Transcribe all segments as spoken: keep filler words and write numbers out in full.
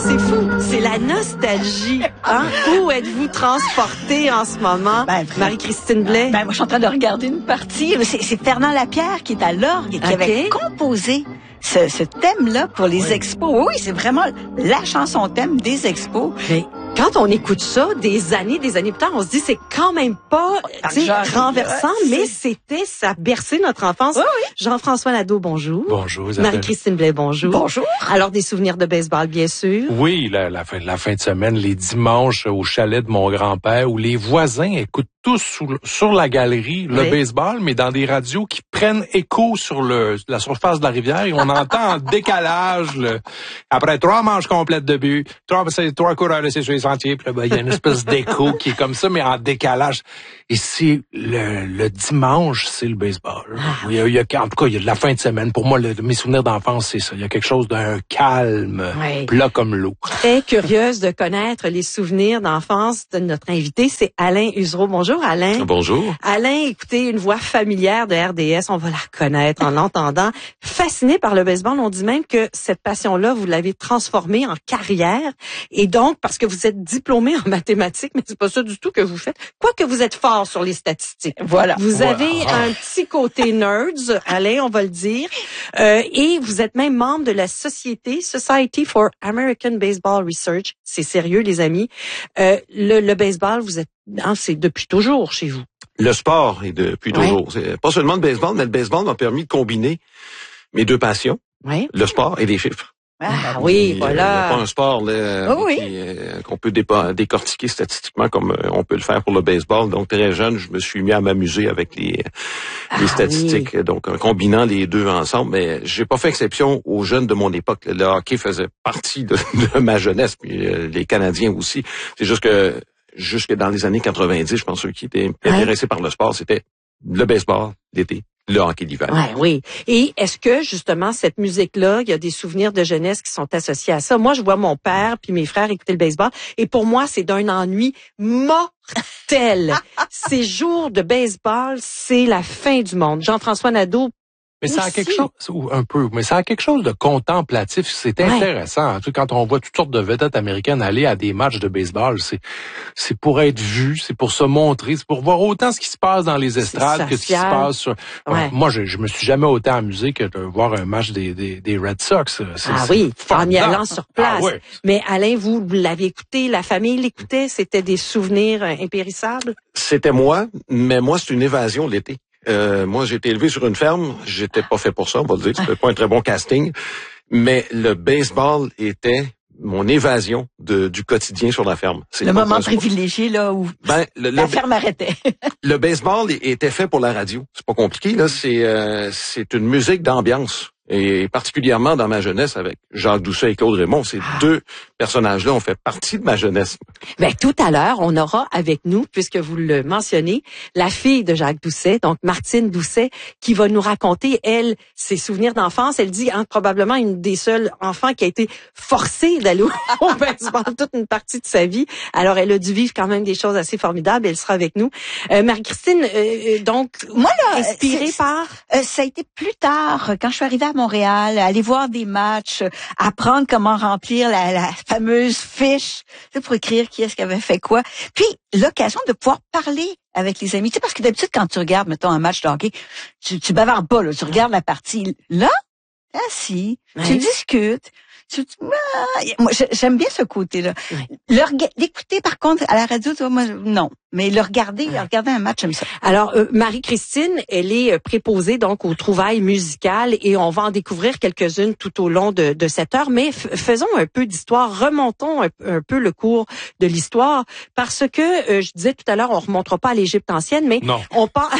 C'est fou, c'est la nostalgie. Hein? Où êtes-vous transportée en ce moment, ben, Marie-Christine Blais? Ben, moi, je suis en train de regarder une partie. C'est, c'est Fernand Lapierre qui est à l'orgue et qui okay. avait composé ce, ce thème-là pour les oui. expos. Oui, c'est vraiment la chanson thème des expos. Mais quand on écoute ça, des années, des années plus tard, on se dit c'est quand même pas renversant, ouais, mais c'était, ça a bercé notre enfance. Oui, oui. Jean-François Nadeau, bonjour. Bonjour. Marie-Christine Blais, bonjour. Bonjour. Alors, des souvenirs de baseball, bien sûr. Oui, la, la, fin, la fin de semaine, les dimanches au chalet de mon grand-père, où les voisins écoutent tous sous, sur la galerie le oui. baseball, mais dans des radios qui prennent écho sur le, la surface de la rivière, et on entend en décalage, le, après trois manches complètes de but, trois, trois coureurs laissés sur les sentiers, puis là, ben, il y a une espèce d'écho qui est comme ça, mais en décalage. Et c'est le, le dimanche, c'est le baseball. Ah, il y a, il y a, en tout cas, il y a de la fin de semaine. Pour moi, le, mes souvenirs d'enfance, c'est ça. Il y a quelque chose d'un calme, oui. plat comme l'eau. Très curieuse de connaître les souvenirs d'enfance de notre invité, c'est Alain Usereau. Bonjour, Alain. Bonjour. Alain, écoutez, une voix familière de R D S, on va la reconnaître en l'entendant. Fasciné par le baseball, on dit même que cette passion-là, vous l'avez transformée en carrière. Et donc, parce que vous êtes diplômé en mathématiques, mais c'est pas ça du tout que vous faites. Quoique vous êtes fort sur les statistiques. Voilà. Vous voilà. avez un petit côté nerds, Alain, on va le dire. Euh, et vous êtes même membre de la société Society for American Baseball Research. C'est sérieux, les amis. Euh, le, le baseball, vous êtes, hein, c'est depuis toujours chez vous. Le sport est depuis ouais. toujours. C'est pas seulement le baseball, mais le baseball m'a permis de combiner mes deux passions, ouais. le sport et les chiffres. Ah oui, et, voilà. Euh, pas un sport là, oh, oui. qui, euh, qu'on peut dépa- décortiquer statistiquement comme euh, on peut le faire pour le baseball. Donc très jeune, je me suis mis à m'amuser avec les, ah, les statistiques, oui. donc en combinant les deux ensemble. Mais j'ai pas fait exception aux jeunes de mon époque. Le hockey faisait partie de, de ma jeunesse, puis euh, les Canadiens aussi. C'est juste que jusque dans les années quatre-vingt-dix, je pense ceux qui étaient intéressés ouais. par le sport, c'était le baseball l'été. Le hockey d'hiver. Ouais, oui. Et est-ce que, justement, cette musique-là, il y a des souvenirs de jeunesse qui sont associés à ça? Moi, je vois mon père puis mes frères écouter le baseball. Et pour moi, c'est d'un ennui mortel. Ces jours de baseball, c'est la fin du monde. Jean-François Nadeau, mais ça a quelque chose, ou un peu, mais ça a quelque chose de contemplatif. C'est intéressant. Ouais. Quand on voit toutes sortes de vedettes américaines aller à des matchs de baseball, c'est, c'est pour être vu, c'est pour se montrer, c'est pour voir autant ce qui se passe dans les estrades que ce qui se passe sur. Ouais. Moi, je, je me suis jamais autant amusé que de voir un match des, des, des Red Sox. C'est, ah c'est oui, en y allant sur place. Ah, ouais. Mais Alain, vous, vous l'avez écouté, la famille l'écoutait, c'était des souvenirs impérissables? C'était moi, mais moi, c'est une évasion l'été. Euh, moi, j'ai été élevé sur une ferme. J'étais pas fait pour ça, on va le dire. C'était pas un très bon casting. Mais le baseball était mon évasion de, du quotidien sur la ferme. C'est le moment privilégié, là, où ben, le, la le, ferme arrêtait. Le baseball était fait pour la radio. C'est pas compliqué, là. C'est, euh, c'est une musique d'ambiance. Et particulièrement dans ma jeunesse avec Jacques Doucet et Claude Raymond, ces ah. deux personnages-là ont fait partie de ma jeunesse. Ben, tout à l'heure, on aura avec nous, puisque vous le mentionnez, la fille de Jacques Doucet, donc Martine Doucet, qui va nous raconter, elle, ses souvenirs d'enfance. Elle dit, hein, probablement une des seules enfants qui a été forcée d'aller au baseball toute une partie de sa vie. Alors, elle a dû vivre quand même des choses assez formidables. Elle sera avec nous. Euh, Marie-Christine, euh, donc, moi là, inspirée par... Euh, ça a été plus tard, quand je suis arrivée à Montréal, aller voir des matchs, apprendre comment remplir la, la fameuse fiche pour écrire qui est-ce qui avait fait quoi. Puis, l'occasion de pouvoir parler avec les amis. Tu sais, parce que d'habitude, quand tu regardes, mettons, un match de hockey, tu, tu bavardes pas, là, tu regardes la partie. Là, assis, ouais. tu discutes. Tu, ah, moi, j'aime bien ce côté-là. Ouais. Le, l'écouter, par contre, à la radio, tu vois, moi, non. Mais le regarder, ouais. regarder un match, j'aime ça. Alors, euh, Marie-Christine, elle est préposée donc aux trouvailles musicales et on va en découvrir quelques-unes tout au long de, de cette heure. Mais f- faisons un peu d'histoire, remontons un, un peu le cours de l'histoire parce que, euh, je disais tout à l'heure, on remontera pas à l'Égypte ancienne, mais non. on part...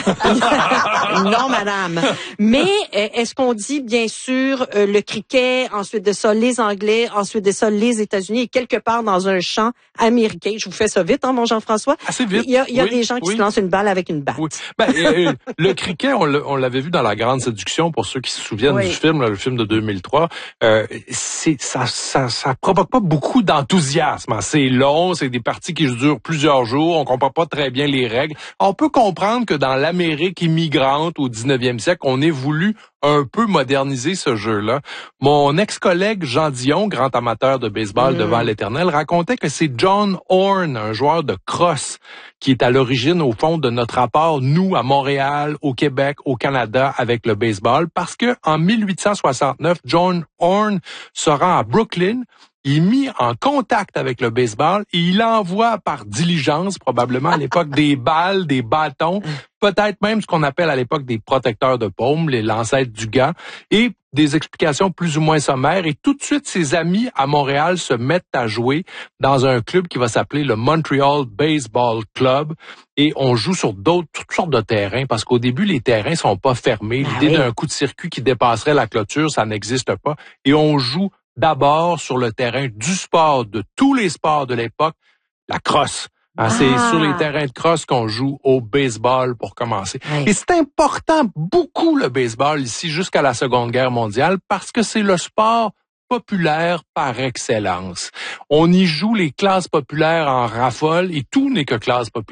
non, madame. Mais est-ce qu'on dit, bien sûr, euh, le cricket, ensuite de ça, les Anglais, ensuite de ça, les États-Unis et quelque part dans un champ américain. Je vous fais ça vite, hein, mon Jean-François? Assez vite. Il y a, il y a oui, des gens qui oui. se lancent une balle avec une batte. Oui. Ben, euh, le cricket, on, on l'avait vu dans La Grande Séduction, pour ceux qui se souviennent oui. du film, là, le film de deux mille trois. Euh, c'est, ça, ça, ça provoque pas beaucoup d'enthousiasme. Hein. C'est long, c'est des parties qui durent plusieurs jours, on comprend pas très bien les règles. On peut comprendre que dans l'Amérique immigrante au dix-neuvième siècle, on ait voulu un peu moderniser ce jeu-là. Mon ex-collègue Jean Dion, grand amateur de baseball mmh. devant l'éternel, racontait que c'est John Horn, un joueur de crosse, qui est à l'origine, au fond, de notre rapport, nous, à Montréal, au Québec, au Canada, avec le baseball, parce que en mille huit cent soixante-neuf, John Horn se rend à Brooklyn. Il est mis en contact avec le baseball et il envoie par diligence, probablement à l'époque, des balles, des bâtons, peut-être même ce qu'on appelle à l'époque des protecteurs de paume, les l'ancêtre du gant, et des explications plus ou moins sommaires. Et tout de suite, ses amis à Montréal se mettent à jouer dans un club qui va s'appeler le Montreal Baseball Club. Et on joue sur d'autres, toutes sortes de terrains, parce qu'au début, les terrains sont pas fermés. Ah L'idée oui. d'un coup de circuit qui dépasserait la clôture, ça n'existe pas. Et on joue d'abord sur le terrain du sport, de tous les sports de l'époque, la crosse. Hein, ah. C'est sur les terrains de crosse qu'on joue au baseball pour commencer. Oui. Et c'est important, beaucoup le baseball ici, jusqu'à la Seconde Guerre mondiale, parce que c'est le sport populaire par excellence. On y joue les classes populaires en rafole et tout n'est que classe populaire.